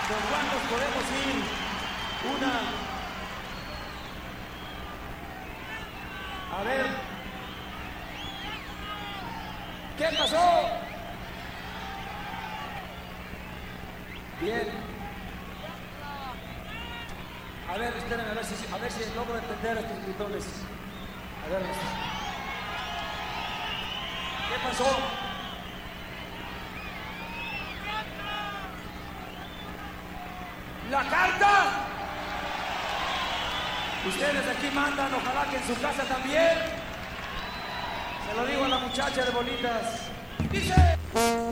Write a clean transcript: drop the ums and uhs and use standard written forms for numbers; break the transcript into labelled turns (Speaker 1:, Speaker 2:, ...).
Speaker 1: ¿Con cuántos podemos ir? Una. A ver. ¿Qué pasó? Bien. A ver, esperen, a ver si logro entender a estos gritones. A ver. ¿Qué pasó? ¡La carta! Ustedes aquí mandan, ojalá que en su casa también. Se lo digo a la muchacha de bolitas. ¡Dice!